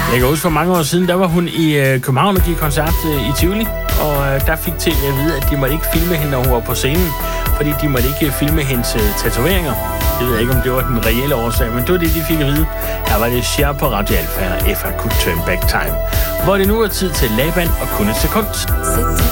Jeg kan huske, for mange år siden, der var hun i København og gik koncert i Tivoli, og der fik TV at vide, at de måtte ikke filme hende, når hun var på scenen, fordi de måtte ikke filme hendes tatoveringer. Jeg ved ikke, om det var den reelle årsag, men det var det, de fik at vide. Her var det Cher på Radio Alfa, If I Could Turn Back Time, hvor det nu er tid til Laban og kun et sekund.